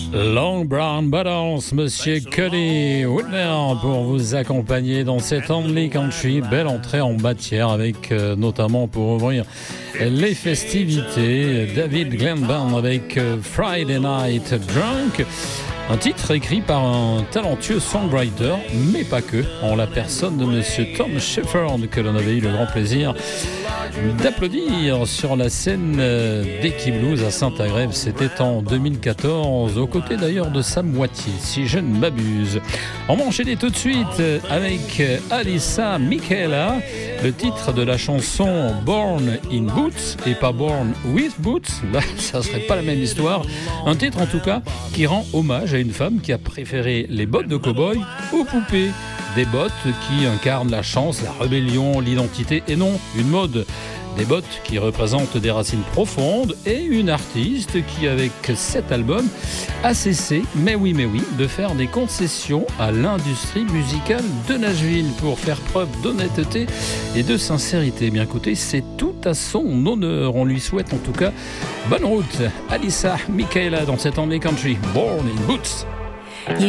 Long Brown Bottoms, Monsieur Cody Whitner pour vous accompagner dans cette Only Country. Belle entrée en matière avec notamment pour ouvrir les festivités David Glenbarn avec Friday Night Drunk. Un titre écrit par un talentueux songwriter, mais pas que, en la personne de Monsieur Tom Shepherd, que l'on avait eu le grand plaisir d'applaudir sur la scène d'Eki Blues à Saint-Agrève. C'était en 2014, aux côtés d'ailleurs de sa moitié, si je ne m'abuse. On va enchaîner tout de suite avec Alissa Michaela, le titre de la chanson Born in Boots et pas Born with Boots. Là, ça serait pas la même histoire. Un titre en tout cas qui rend hommage à une femme qui a préféré les bottes de cow-boy aux poupées. Des bottes qui incarnent la chance, la rébellion, l'identité et non une mode. Des bottes qui représentent des racines profondes et une artiste qui, avec cet album, a cessé, mais oui, de faire des concessions à l'industrie musicale de Nashville pour faire preuve d'honnêteté et de sincérité. Bien écoutez, c'est tout à son honneur. On lui souhaite en tout cas bonne route. Alissa Michaela dans cette Only Country, Born in Boots.